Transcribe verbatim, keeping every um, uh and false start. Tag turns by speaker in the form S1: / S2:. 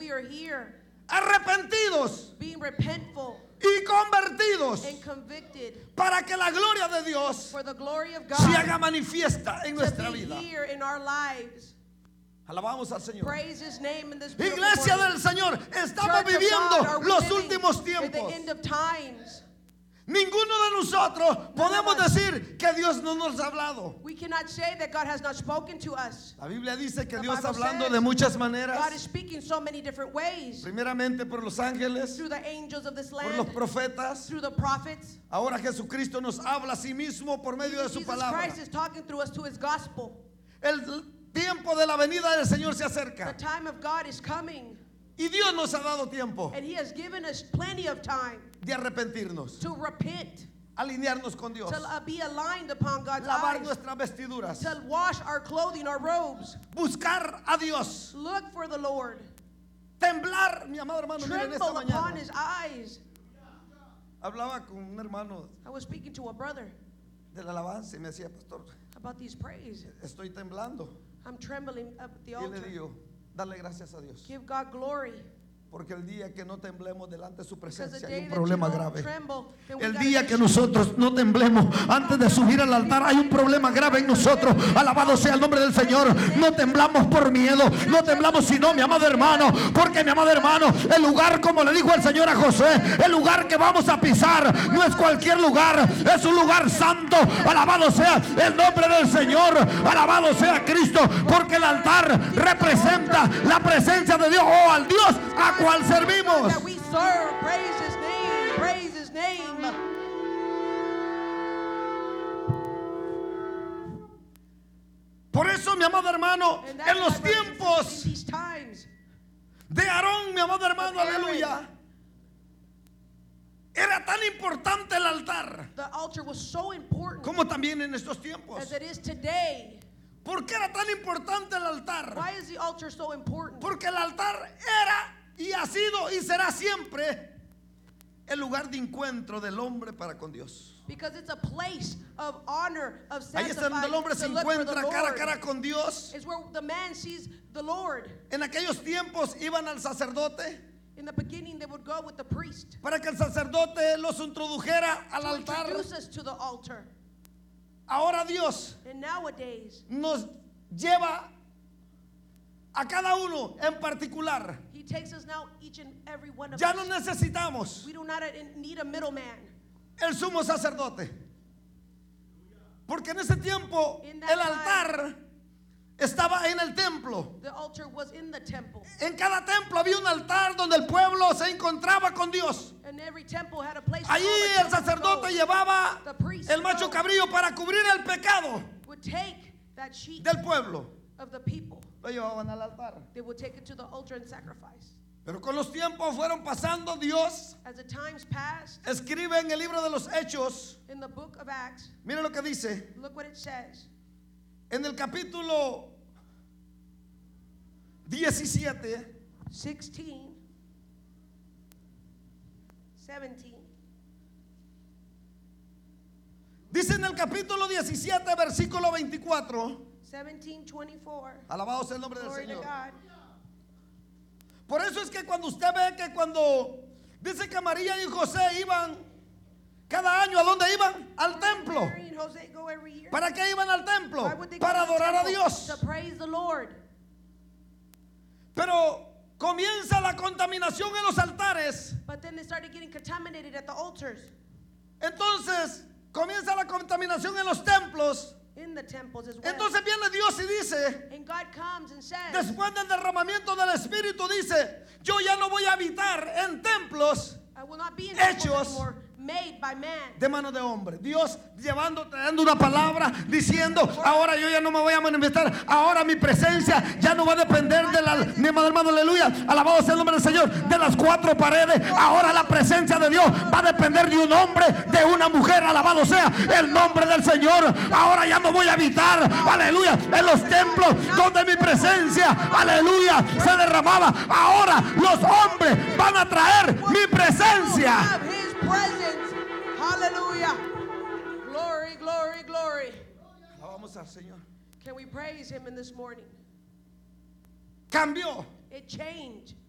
S1: we are here
S2: arrepentidos
S1: being repentful
S2: y convertidos
S1: and convicted
S2: para que la gloria de Dios
S1: for the glory of God
S2: se haga manifiesta en
S1: to
S2: nuestra
S1: be
S2: vida.
S1: here in our lives.
S2: Alabamos al Señor.
S1: Praise His name in this beautiful
S2: Iglesia
S1: morning.
S2: del Señor, estamos
S1: Church of God,
S2: viviendo
S1: are we
S2: los
S1: living
S2: últimos
S1: in the
S2: tiempos.
S1: end of times?
S2: Ninguno de nosotros podemos
S1: us.
S2: decir que Dios no nos ha hablado.
S1: We cannot say that God has not spoken to us.
S2: La Biblia dice que
S1: The
S2: Dios
S1: Bible
S2: hablando
S1: says
S2: de muchas
S1: God is
S2: maneras.
S1: speaking so many different ways.
S2: Primeramente por los ángeles,
S1: Through the angels of this
S2: por los
S1: land,
S2: profetas.
S1: through the prophets.
S2: Ahora Jesucristo nos habla a sí mismo por medio de su
S1: Jesus
S2: palabra.
S1: Christ is talking through us to His gospel.
S2: El tiempo de la venida del Señor se
S1: The
S2: acerca.
S1: time of God is coming,
S2: Y Dios nos ha dado tiempo
S1: and He has given us plenty of time
S2: de arrepentirnos,
S1: to repent,
S2: alinearnos con Dios,
S1: to uh, be aligned upon God's
S2: lavar
S1: eyes,
S2: nuestras vestiduras,
S1: to wash our clothing, our robes,
S2: buscar a Dios,
S1: look for the Lord,
S2: temblar, mi amado hermano, miren esta
S1: tremble upon
S2: mañana.
S1: His eyes.
S2: Hablaba con un hermano
S1: I was speaking to a brother
S2: de la alabanza y me decía, pastor,
S1: about these praise.
S2: estoy temblando.
S1: I'm trembling up at the
S2: Y le
S1: altar.
S2: digo, dale gracias a Dios.
S1: Give God glory.
S2: Porque el día que no temblemos delante de su
S1: Because the
S2: presencia hay
S1: day
S2: un
S1: that you
S2: problema
S1: don't
S2: grave.
S1: tremble, then we
S2: El
S1: gotta
S2: día
S1: make
S2: que
S1: sure-
S2: nosotros no temblemos antes de subir al altar hay un problema grave en nosotros. Alabado sea el nombre del Señor. No temblamos por miedo, no temblamos sino, mi amado hermano, porque mi amado hermano, el lugar, como le dijo el Señor a José, el lugar que vamos a pisar no es cualquier lugar, es un lugar santo. Alabado sea el nombre del Señor, alabado sea Cristo, porque el altar representa la presencia de Dios o al Dios a cual servimos.
S1: that we serve. Praise His name. Praise His name.
S2: Por eso, mi amado hermano,
S1: And that's
S2: en los
S1: why, brothers and
S2: tiempos
S1: sisters, in these times,
S2: de Aarón, mi amado hermano,
S1: Of Aaron.
S2: aleluya, era tan importante el altar
S1: the altar was so important
S2: como también en estos tiempos.
S1: as it is today.
S2: ¿Por qué era tan importante el altar?
S1: Why is the altar so important?
S2: Porque el altar era y ha sido y será siempre el lugar de encuentro del hombre para con Dios.
S1: Because it's a place of honor, of
S2: Ahí es donde el hombre se
S1: sanctifying, to look for the
S2: encuentra cara a
S1: Lord.
S2: cara con Dios.
S1: It's where the man sees the Lord.
S2: En aquellos tiempos iban al sacerdote
S1: In the beginning, they would go with the priest
S2: para que el sacerdote los introdujera al
S1: to
S2: altar.
S1: introduce us to the altar.
S2: Ahora Dios
S1: And nowadays,
S2: nos lleva a cada uno en particular.
S1: He takes us now, each and every one of
S2: Ya
S1: us.
S2: no necesitamos
S1: We do not need a middleman.
S2: el sumo sacerdote. Porque en ese tiempo
S1: In that
S2: el altar estaba en el templo.
S1: The altar was in the temple.
S2: En cada templo había un altar donde el pueblo se encontraba con Dios.
S1: And every temple had a place where
S2: Allí
S1: all
S2: el
S1: the children
S2: sacerdote
S1: would go.
S2: llevaba
S1: The priest
S2: el macho
S1: would go,
S2: cabrío para cubrir el pecado
S1: would take that sheet
S2: del pueblo.
S1: of the people.
S2: Lo llevaban al altar.
S1: They would take it to the altar and sacrifice.
S2: Pero con los tiempos fueron pasando, Dios
S1: As the times passed,
S2: escribe en el libro de los Hechos.
S1: in the book of Acts,
S2: Mire lo que dice.
S1: look what it says.
S2: En el capítulo diecisiete,
S1: sixteen, seventeen.
S2: dice en el capítulo diecisiete, versículo veinticuatro.
S1: seventeen twenty-four.
S2: Alabado sea el nombre del
S1: Glory to
S2: Señor.
S1: God.
S2: Por eso es que cuando usted ve que cuando dice que María y José iban cada año, ¿a dónde iban? Al templo.
S1: Mary and Jose go every year.
S2: ¿Para qué iban al templo?
S1: Why would they go
S2: Para
S1: to the
S2: adorar a
S1: temple?
S2: Dios.
S1: To praise the Lord.
S2: Pero comienza la contaminación en los altares.
S1: But then they started getting contaminated at the altars,
S2: Entonces comienza la contaminación en los templos.
S1: in the temples as well.
S2: Entonces viene Dios y dice,
S1: And God comes and says,
S2: después del derramamiento del Espíritu, dice, yo ya no voy a habitar en templos
S1: I will not be in
S2: Hechos
S1: temples anymore made by man.
S2: de mano de hombre. Dios llevando, trayendo una palabra, diciendo, ahora yo ya no me voy a manifestar, ahora mi presencia ya no va a depender de la, mi amado hermano, aleluya, alabado sea el nombre del Señor, de las cuatro paredes. Ahora la presencia de Dios va a depender de un hombre, de una mujer, alabado sea el nombre del Señor. Ahora ya no voy a habitar, aleluya, en los templos donde mi presencia, aleluya, se derramaba. Ahora los hombres van a traer mi presencia.
S1: Have His presence. Hallelujah. Glory, glory, glory.
S2: Alabamos al Señor.
S1: Can we praise Him in this morning?
S2: Cambió.
S1: It changed.